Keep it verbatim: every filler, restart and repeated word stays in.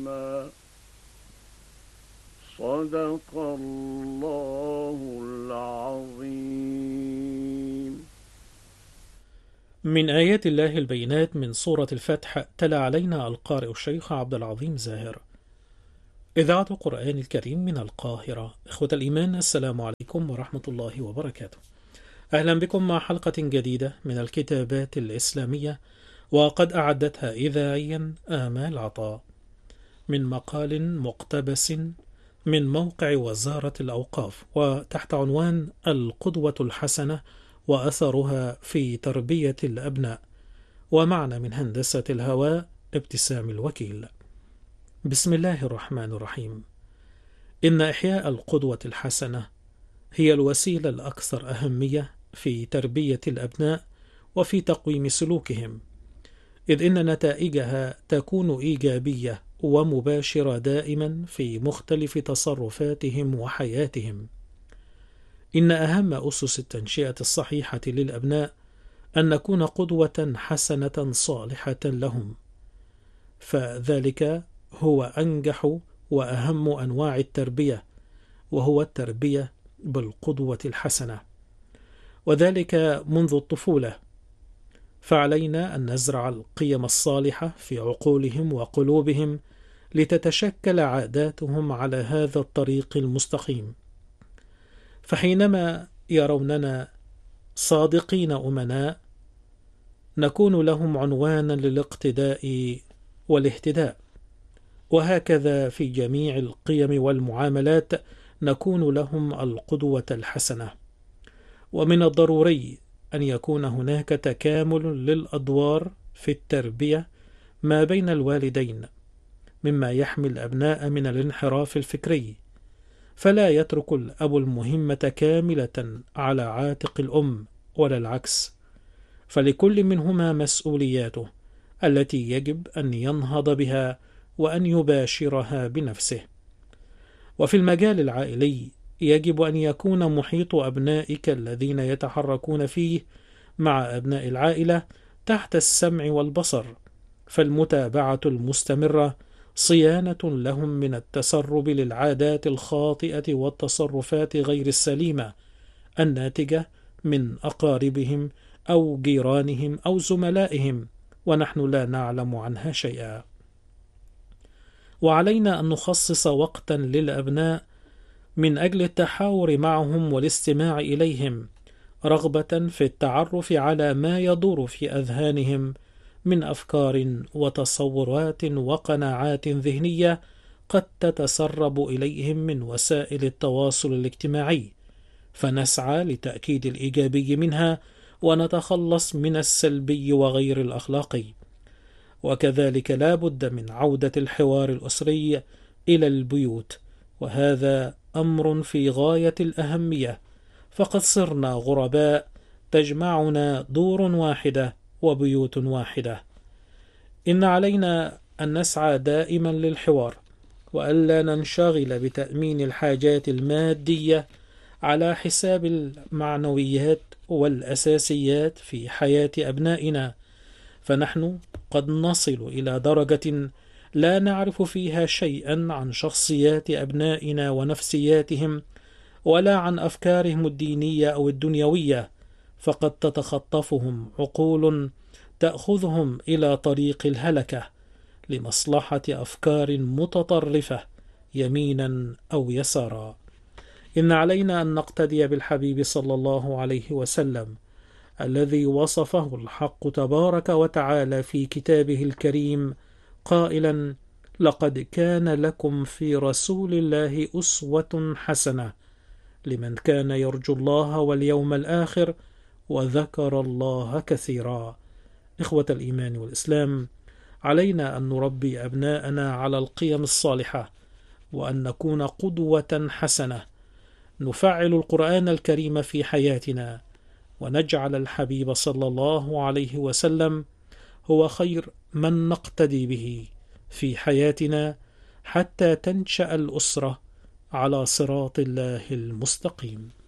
صدق الله العظيم. من آيات الله البينات من سورة الفتح، تلا علينا القارئ الشيخ عبد العظيم زاهر. إذاعة القرآن الكريم من القاهرة. إخوة الإيمان، السلام عليكم ورحمة الله وبركاته. أهلا بكم مع حلقة جديدة من الكتابات الإسلامية، وقد أعدتها إذاعيا آمال عطاء من مقال مقتبس من موقع وزارة الأوقاف، وتحت عنوان القدوة الحسنة وأثرها في تربية الأبناء. ومعنا من هندسة الهواء ابتسام الوكيل. بسم الله الرحمن الرحيم. إن إحياء القدوة الحسنة هي الوسيلة الأكثر أهمية في تربية الأبناء وفي تقويم سلوكهم، إذ إن نتائجها تكون إيجابية ومباشرة دائما في مختلف تصرفاتهم وحياتهم. إن أهم أسس التنشئة الصحيحة للأبناء أن نكون قدوة حسنة صالحة لهم، فذلك هو أنجح وأهم أنواع التربية، وهو التربية بالقدوة الحسنة، وذلك منذ الطفولة. فعلينا أن نزرع القيم الصالحة في عقولهم وقلوبهم لتتشكل عاداتهم على هذا الطريق المستقيم. فحينما يروننا صادقين أمناء نكون لهم عنوانا للاقتداء والاهتداء، وهكذا في جميع القيم والمعاملات نكون لهم القدوة الحسنة. ومن الضروري أن يكون هناك تكامل للأدوار في التربية ما بين الوالدين، مما يحمي الأبناء من الانحراف الفكري، فلا يترك الأب المهمة كاملة على عاتق الأم ولا العكس، فلكل منهما مسؤولياته التي يجب أن ينهض بها وأن يباشرها بنفسه. وفي المجال العائلي يجب أن يكون محيط أبنائك الذين يتحركون فيه مع أبناء العائلة تحت السمع والبصر، فالمتابعة المستمرة صيانة لهم من التسرب للعادات الخاطئة والتصرفات غير السليمة الناتجة من أقاربهم أو جيرانهم أو زملائهم ونحن لا نعلم عنها شيئا. وعلينا أن نخصص وقتا للأبناء من أجل التحاور معهم والاستماع إليهم، رغبة في التعرف على ما يدور في أذهانهم من أفكار وتصورات وقناعات ذهنية قد تتسرب إليهم من وسائل التواصل الاجتماعي، فنسعى لتأكيد الإيجابي منها ونتخلص من السلبي وغير الأخلاقي. وكذلك لا بد من عودة الحوار الأسري إلى البيوت، وهذا أمر في غاية الأهمية، فقد صرنا غرباء تجمعنا دور واحدة وبيوت واحدة. إن علينا أن نسعى دائما للحوار، وألا ننشغل بتأمين الحاجات المادية على حساب المعنويات والأساسيات في حياة أبنائنا، فنحن قد نصل إلى درجة لا نعرف فيها شيئا عن شخصيات أبنائنا ونفسياتهم ولا عن أفكارهم الدينية أو الدنيوية، فقد تتخطفهم عقول تأخذهم إلى طريق الهلكة لمصلحة أفكار متطرفة يمينا أو يسارا. إن علينا أن نقتدي بالحبيب صلى الله عليه وسلم الذي وصفه الحق تبارك وتعالى في كتابه الكريم قائلا: لقد كان لكم في رسول الله أسوة حسنة لمن كان يرجو الله واليوم الآخر وذكر الله كثيرا. إخوة الإيمان والإسلام، علينا أن نربي أبناءنا على القيم الصالحة، وأن نكون قدوة حسنة، نفعل القرآن الكريم في حياتنا، ونجعل الحبيب صلى الله عليه وسلم هو خير من نقتدي به في حياتنا، حتى تنشأ الأسرة على صراط الله المستقيم.